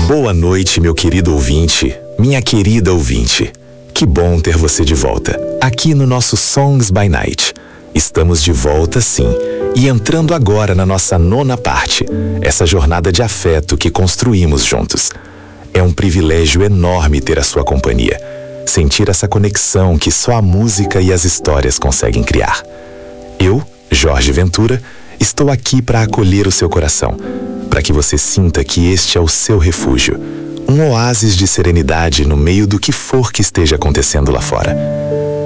Boa noite, meu querido ouvinte, minha querida ouvinte. Que bom ter você de volta, aqui no nosso Songs by Night. Estamos de volta, sim, e entrando agora na nossa 9ª parte, essa jornada de afeto que construímos juntos. É um privilégio enorme ter a sua companhia, sentir essa conexão que só a música e as histórias conseguem criar. Eu, Jorge Ventura, estou aqui para acolher o seu coração, para que você sinta que este é o seu refúgio, um oásis de serenidade no meio do que for que esteja acontecendo lá fora.